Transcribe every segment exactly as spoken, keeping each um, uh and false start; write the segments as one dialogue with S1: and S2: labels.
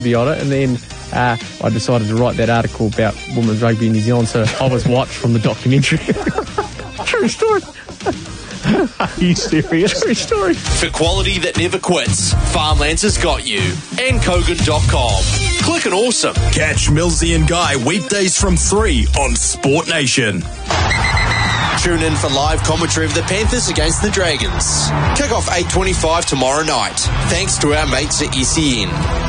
S1: be on it, and then uh, I decided to write that article about women's rugby in New Zealand, so I was watched from the documentary. True story.
S2: Are you serious?
S1: True story.
S3: For quality that never quits, Farmlands has got you. and kogan dot com. Click and awesome.
S4: Catch Millsy and Guy weekdays from three on Sport Nation.
S3: Tune in for live commentary of the Panthers against the Dragons. Kick off eight twenty-five tomorrow night. Thanks to our mates at S E N.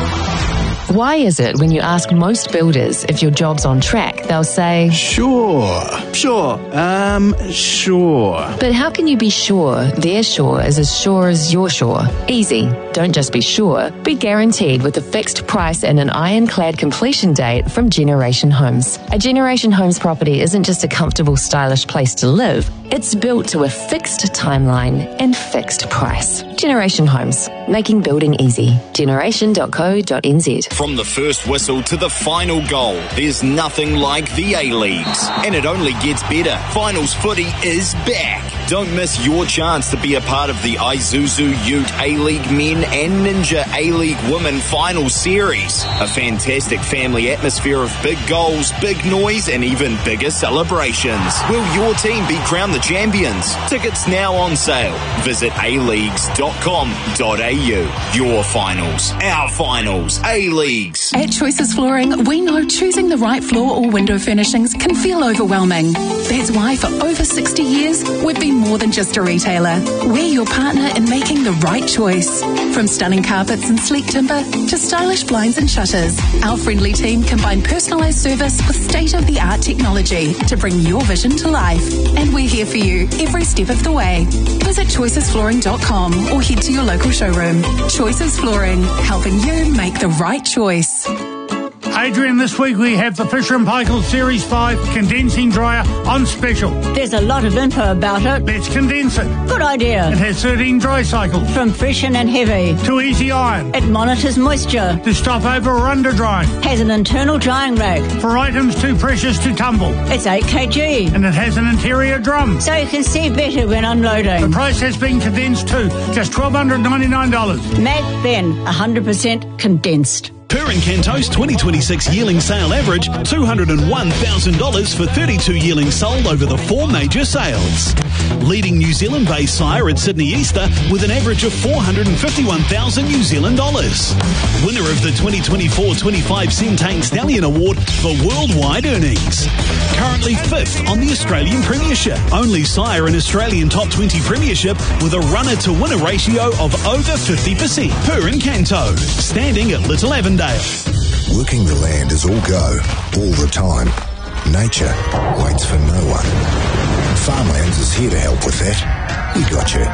S5: Why is it when you ask most builders if your job's on track, they'll say,
S6: Sure, sure, um, sure.
S5: But how can you be sure their sure is as sure as your sure? Easy. Don't just be sure, be guaranteed with a fixed price and an ironclad completion date from Generation Homes. A Generation Homes property isn't just a comfortable, stylish place to live. It's built to a fixed timeline and fixed price. Generation Homes, making building easy. generation dot co dot n z.
S7: From the first whistle to the final goal, there's nothing like the A-Leagues. And it only gets better. Finals footy is back. Don't miss your chance to be a part of the Isuzu Ute A-League Men and Ninja A-League Women Final Series. A fantastic family atmosphere of big goals, big noise, and even bigger celebrations. Will your team be crowned the champions? Tickets now on sale. Visit a leagues dot com dot a u. Your finals, our finals, A-Leagues.
S8: At Choices Flooring, we know choosing the right floor or window furnishings can feel overwhelming. That's why for over sixty years, we've been more than just a retailer. We're your partner in making the right choice. From stunning carpets and sleek timber to stylish blinds and shutters, our friendly team combine personalised service with state-of-the-art technology to bring your vision to life. And we're here for you every step of the way. Visit choices flooring dot com or head to your local showroom. Choices Flooring, helping you make the right choice.
S9: Adrian, this week we have the Fisher and Paykel Series five condensing dryer on special.
S10: There's a lot of info about it.
S9: Let's condense it.
S10: Good idea.
S9: It has thirteen dry cycles.
S10: From freshen and heavy
S9: to easy iron.
S10: It monitors moisture
S9: to stop over or under drying.
S10: Has an internal drying rack
S9: for items too precious to tumble.
S10: It's eight kilograms.
S9: And it has an interior drum
S10: so you can see better when unloading.
S9: The price has been condensed too, just one thousand two hundred ninety-nine dollars.
S10: Mac Ben, one hundred percent condensed.
S11: Purrin Canto's twenty twenty-six yearling sale average, two hundred one thousand dollars for thirty-two yearlings sold over the four major sales. Leading New Zealand-based sire at Sydney Easter with an average of four hundred fifty-one thousand New Zealand dollars. Winner of the twenty twenty-four twenty-five Centane Stallion Award for worldwide earnings. Currently fifth on the Australian Premiership. Only sire in Australian Top twenty Premiership with a runner-to-winner ratio of over fifty percent. Purrin Canto, standing at Little Avondale.
S12: Working the land is all go, all the time. Nature waits for no one. Farmlands is here to help with that. We got you.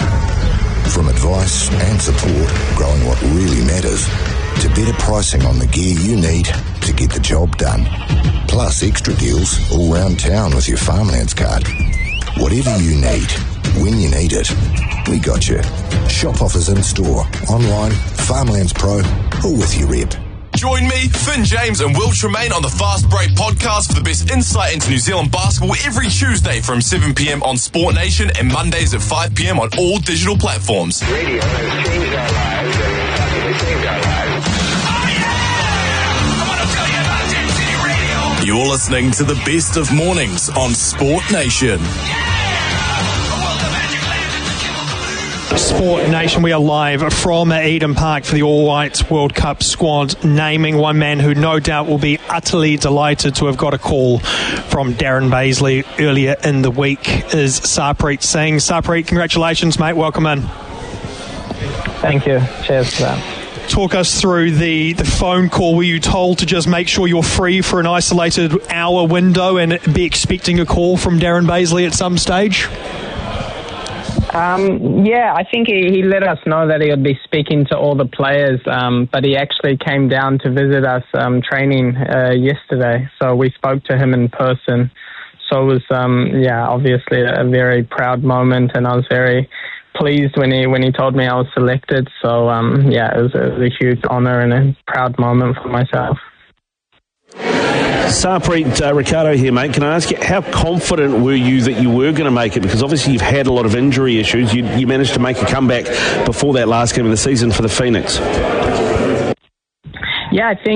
S12: From advice and support, growing what really matters, to better pricing on the gear you need to get the job done. Plus extra deals all round town with your Farmlands card. Whatever you need, when you need it, we got you. Shop offers in store, online, Farmlands Pro, or with your rep.
S4: Join me, Finn James and Will Tremaine on the Fast Break podcast for the best insight into New Zealand basketball every Tuesday from seven p.m. on Sport Nation and Mondays at five p.m. on all digital platforms.
S13: Radio has changed our lives and it's definitely changed our lives.
S4: Oh yeah! I want to tell you about Dip City Radio. You're listening to the best of mornings on Sport Nation.
S2: Sport Nation, we are live from Eden Park for the All Whites World Cup squad, naming one man who no doubt will be utterly delighted to have got a call from Darren Bazley earlier in the week is Sarpreet Singh. Sarpreet, congratulations, mate. Welcome in.
S14: Thank you. Cheers for that.
S2: Talk us through the, the phone call. Were you told to just make sure you're free for an isolated hour window and be expecting a call from Darren Bazley at some stage?
S14: Um, yeah, I think he, he let us know that he would be speaking to all the players, um, but he actually came down to visit us um, training uh, yesterday. So we spoke to him in person. So it was, um, yeah, obviously a very proud moment, and I was very pleased when he when he told me I was selected. So, um, yeah, it was, it was a huge honour and a proud moment for myself.
S15: Sarpreet, uh, Ricardo here, mate. Can I ask you, how confident were you that you were going to make it? Because obviously you've had a lot of injury issues. You, you managed to make a comeback before that last game of the season for the Phoenix.
S14: Yeah, I think